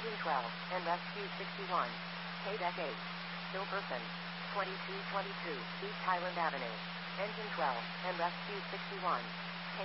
Engine 12, and Rescue 61. Quebec 8. Silverton. 2222, East Highland Avenue. Engine 12, and Rescue 61.